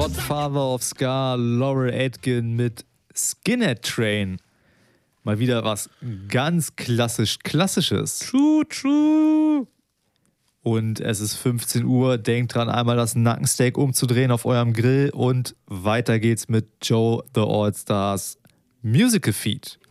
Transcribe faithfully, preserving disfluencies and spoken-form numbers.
Godfather of Ska, Laurel Aitken mit Skinhead Train. Mal wieder was ganz klassisch Klassisches. True, true. Und es ist fünfzehn Uhr. Denkt dran, einmal das Nackensteak umzudrehen auf eurem Grill. Und weiter geht's mit Joe the All-Stars Musical Feed.